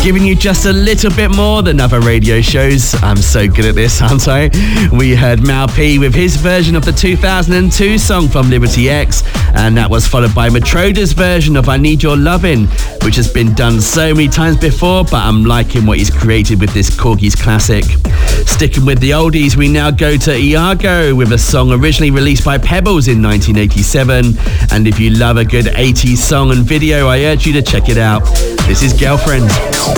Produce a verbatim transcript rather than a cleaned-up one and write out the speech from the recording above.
Giving you just a little bit more than other radio shows. I'm so good at this, aren't I? We heard Mal P with his version of the two thousand two song from Liberty X, and that was followed by Matroda's version of I Need Your Lovin', which has been done so many times before, but I'm liking what he's created with this Corgis classic. Sticking with the oldies, we now go to Iago with a song originally released by Pebbles in nineteen eighty-seven, and if you love a good eighties song and video, I urge you to check it out. This is Girlfriend.